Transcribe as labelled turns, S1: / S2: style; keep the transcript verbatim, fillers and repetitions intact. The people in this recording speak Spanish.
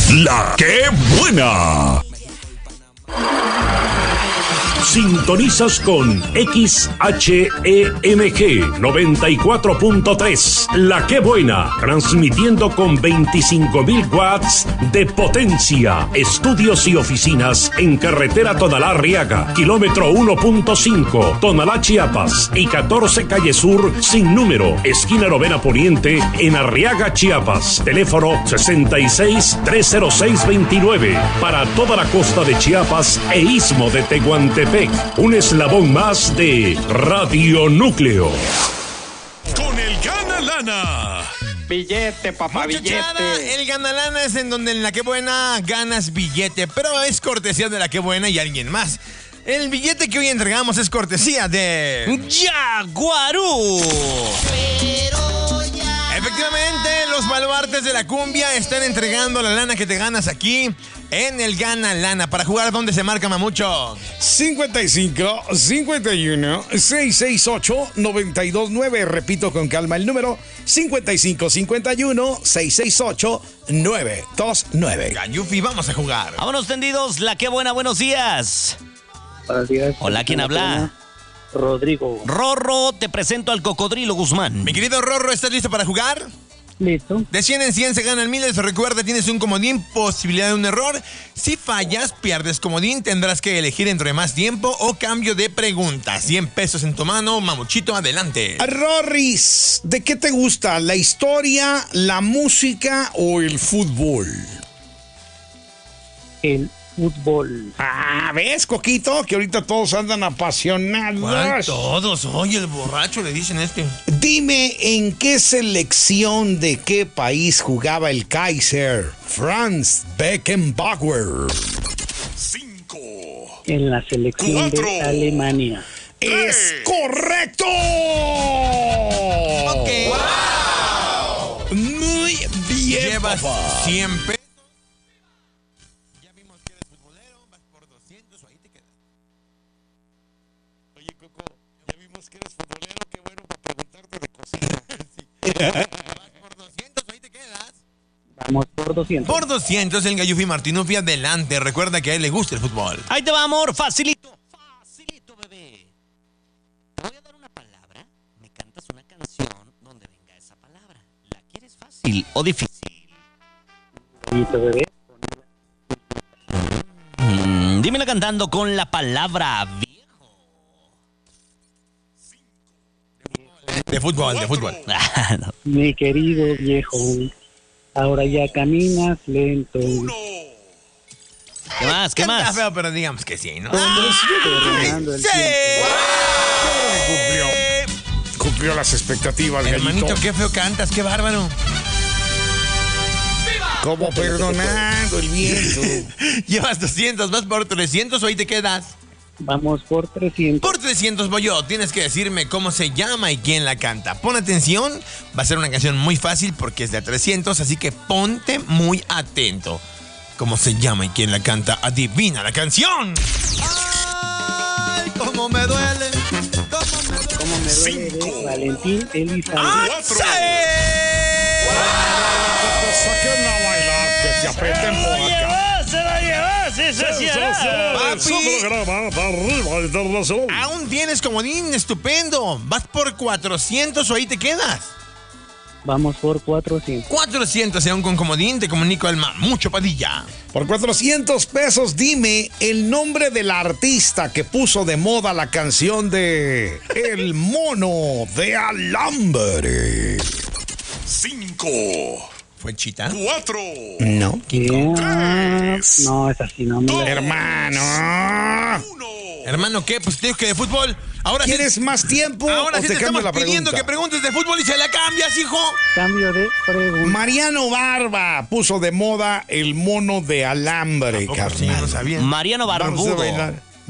S1: La que buena. Sintonizas con X H E M G noventa y cuatro punto tres, La que buena, transmitiendo con veinticinco mil watts de potencia. Estudios y oficinas en carretera Tonalá-Arriaga, kilómetro uno punto cinco, Tonalá, Chiapas, y catorce calle Sur sin número, esquina Novena Poniente, en Arriaga, Chiapas. Teléfono sesenta y seis, trescientos seis, veintinueve, para toda la costa de Chiapas e istmo de Tehuantepec. Un eslabón más de Radio Núcleo.
S2: Con el Gana Lana.
S3: Billete, papá,
S4: Muchachada,
S3: billete.
S4: el Gana Lana es en donde en La que buena ganas billete, pero es cortesía de La que buena y alguien más. El billete que hoy entregamos es cortesía de
S3: Yaguarú.
S4: Efectivamente, los baluartes de la cumbia están entregando la lana que te ganas aquí en el Gana Lana. Para jugar, ¿dónde se marca, Mamucho?
S5: cincuenta y cinco, cincuenta y uno, seiscientos sesenta y ocho, noventa y dos nueve. Repito con calma el número: cincuenta y cinco, cincuenta y uno, seiscientos sesenta y ocho, novecientos veintinueve.
S4: Gayufi, vamos a jugar.
S3: Vámonos tendidos, La que buena, buenos días.
S6: Buenos días.
S3: Hola, ¿quién habla?
S6: Rodrigo.
S3: Rorro, te presento al Cocodrilo Guzmán.
S4: Mi querido Rorro, ¿estás listo para jugar?
S6: Listo.
S4: De cien en cien se ganan miles. Recuerda, tienes un comodín, posibilidad de un error. Si fallas, pierdes comodín. Tendrás que elegir entre más tiempo o cambio de pregunta. cien pesos en tu mano. Mamuchito, adelante.
S5: Rorris, ¿de qué te gusta? ¿La historia, la música o el fútbol?
S6: El fútbol.
S5: Ah, ¿ves, Coquito? Que ahorita todos andan
S4: ¿Cuál
S5: apasionados.
S4: todos? Oye, el borracho le dicen este.
S5: Dime, ¿en qué selección de qué país jugaba el Kaiser Franz Beckenbauer?
S2: Cinco.
S6: En la selección
S2: Cuatro.
S6: de Alemania.
S5: ¡Es correcto!
S4: Ok.
S5: Muy bien,
S4: Llevas
S5: papá.
S4: cien pesos. Ya vimos que eres futbolero. Vas por doscientos o ahí te quedas.
S5: Oye, Coco, ya vimos que eres futbolero. Qué bueno para preguntarte de cocina.
S4: Vas por doscientos o ahí te quedas.
S6: Vamos por doscientos.
S4: Por doscientos, el Gayufi Martinufi adelante. Recuerda que a él le gusta el fútbol.
S3: Ahí te va, amor, facilito. Facilito, bebé. Te voy a dar una palabra. Me cantas una canción donde venga esa palabra. ¿La quieres fácil o difícil?
S6: Listo, bebé.
S3: Mm, dímela cantando con la palabra viejo.
S4: De fútbol, de fútbol.
S3: Ah, no.
S6: Mi querido viejo, ahora ya caminas lento.
S3: ¿Qué más? ¿Qué
S4: Canta
S3: más?
S4: feo, pero digamos que sí, ¿no?
S6: Terminando el
S4: ¡Sí!
S5: Cumplió. Cumplió las expectativas,
S4: Hermanito,
S5: Gallito.
S4: qué feo cantas, qué bárbaro.
S5: Como perdonando el viento.
S4: Llevas doscientos, vas por trescientos o ahí te quedas.
S6: Vamos por trescientos.
S4: Por trescientos voy yo. Tienes que decirme cómo se llama y quién la canta. Pon atención. Va a ser una canción muy fácil porque es de trescientos, así que ponte muy atento. ¿Cómo se llama y quién la canta? Adivina la canción. ¡Ay, cómo me duele! ¡Cómo me duele!
S6: ¿Cómo me duele de Valentín Elizalde?
S4: ¡Ay,
S2: Cuatro.
S4: sí!
S5: Saquen a bailar, que te aprieten por acá.
S3: ¡Se la llevó! ¡Sí,
S4: Papi.
S5: Programa de arriba internacional.
S4: Aún tienes comodín, estupendo. Vas por cuatrocientos o ahí te quedas.
S6: Vamos por cuatrocientos.
S4: cuatrocientos y aún con comodín te comunico al Mamucho Padilla.
S5: Por cuatrocientos pesos, dime el nombre del artista que puso de moda la canción de El Mono de Alambre.
S2: Cinco.
S4: ¿Fue Chita?
S2: Cuatro.
S5: No.
S6: ¿Qué? Ah,
S2: Tres.
S6: no, es así, no me la...
S5: Hermano.
S2: Uno.
S4: Hermano, ¿qué? Pues te digo que de fútbol. Ahora
S5: ¿Quieres
S4: sí,
S5: más tiempo
S4: ahora
S5: o
S4: sí
S5: te
S4: te
S5: cambio
S4: estamos
S5: la
S4: pidiendo
S5: pregunta?
S4: que preguntes de fútbol y se la cambias, hijo.
S6: Cambio de pregunta.
S5: Mariano Barba puso de moda El Mono de Alambre,
S4: Tampoco sí, no
S5: carnal.
S4: sabía.
S3: Mariano
S5: Vamos a
S3: Barbudo.
S5: bailar.